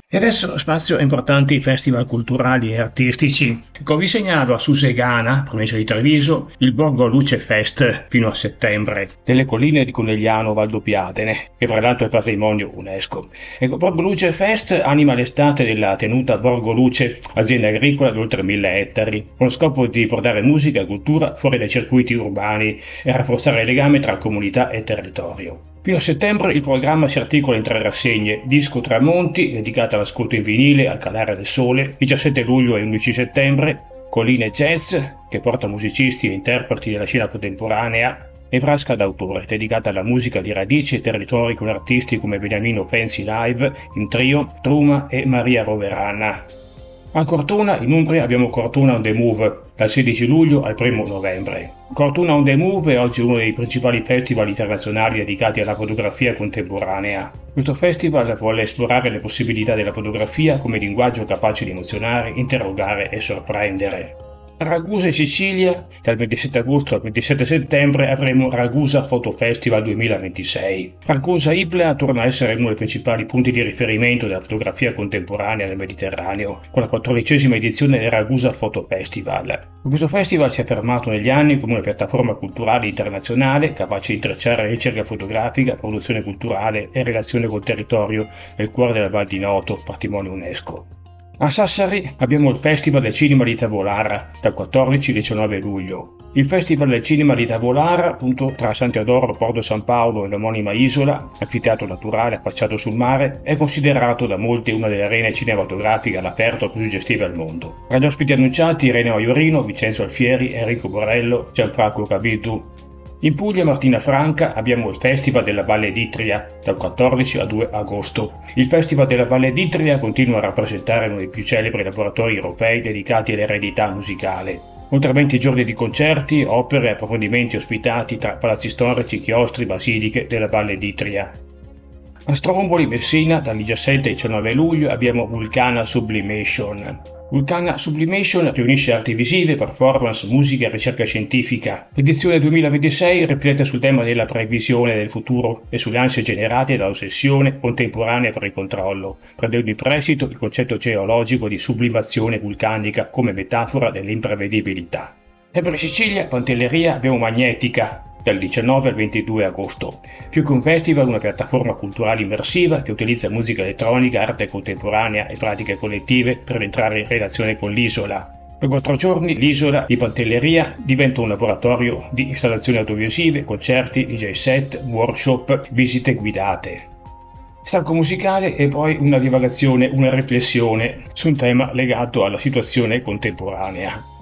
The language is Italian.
E adesso spazio a importanti festival culturali e artistici. Vi segnalo a Susegana, provincia di Treviso, il Borgo Luce Fest fino a settembre, nelle colline di Conegliano Valdobbiadene, che tra l'altro è patrimonio UNESCO. Ecco, Borgo Luce Fest anima l'estate della tenuta Borgo Luce, azienda agricola di oltre 1000 ettari, con lo scopo di portare musica e cultura fuori dai circuiti urbani e rafforzare il legame tra comunità e territorio. Fino a settembre il programma si articola in 3 rassegne: Disco Tramonti, dedicata all'ascolto in vinile al calare del sole, 17 luglio e 11 settembre, Colline Jazz, che porta musicisti e interpreti della scena contemporanea, e Frasca d'autore, dedicata alla musica di radici e territori con artisti come Beniamino Pensi Live, in trio, Truma e Maria Roverana. A Cortona, in Umbria, abbiamo Cortona on the Move, dal 16 luglio al 1 novembre. Cortona on the Move è oggi uno dei principali festival internazionali dedicati alla fotografia contemporanea. Questo festival vuole esplorare le possibilità della fotografia come linguaggio capace di emozionare, interrogare e sorprendere. A Ragusa in Sicilia, dal 27 agosto al 27 settembre, avremo Ragusa Photo Festival 2026. Ragusa Ibla torna a essere uno dei principali punti di riferimento della fotografia contemporanea nel Mediterraneo, con la 14ª edizione del Ragusa Photo Festival. Questo festival si è affermato negli anni come una piattaforma culturale internazionale capace di intrecciare ricerca fotografica, produzione culturale e relazione col territorio nel cuore della Val di Noto, patrimonio UNESCO. A Sassari abbiamo il Festival del Cinema di Tavolara, dal 14 al 19 luglio. Il Festival del Cinema di Tavolara, appunto tra San Teodoro, Porto San Paolo e l'omonima isola, anfiteatro naturale affacciato sul mare, è considerato da molti una delle arene cinematografiche all'aperto più suggestive al mondo. Tra gli ospiti annunciati Irene Maiorino, Vincenzo Alfieri, Enrico Borello, Gianfranco Cabitu. In Puglia, Martina Franca, abbiamo il Festival della Valle d'Itria, dal 14 al 2 agosto. Il Festival della Valle d'Itria continua a rappresentare uno dei più celebri laboratori europei dedicati all'eredità musicale. Oltre a 20 giorni di concerti, opere e approfondimenti ospitati tra palazzi storici, chiostri, basiliche della Valle d'Itria. A Stromboli, Messina, dal 17 al 19 luglio abbiamo Vulcana Sublimation. Vulcana Sublimation riunisce arti visive, performance, musica e ricerca scientifica. L'edizione 2026 riflette sul tema della previsione del futuro e sulle ansie generate dall'ossessione contemporanea per il controllo, prendendo in prestito il concetto geologico di sublimazione vulcanica come metafora dell'imprevedibilità. Sempre in Sicilia, Pantelleria, abbiamo Magnetica, dal 19 al 22 agosto. Più che un festival, una piattaforma culturale immersiva che utilizza musica elettronica, arte contemporanea e pratiche collettive per entrare in relazione con l'isola. Per 4 giorni l'isola di Pantelleria diventa un laboratorio di installazioni audiovisive, concerti, DJ set, workshop, visite guidate. Stacco musicale e poi una divagazione, una riflessione su un tema legato alla situazione contemporanea.